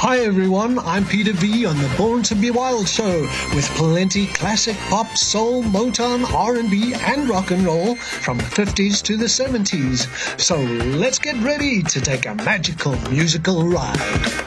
Hi everyone, I'm Peter V on the Born to Be Wild show with plenty classic pop, soul, Motown, R&B and rock and roll from the 50s to the 70s. So let's get ready to take a magical musical ride.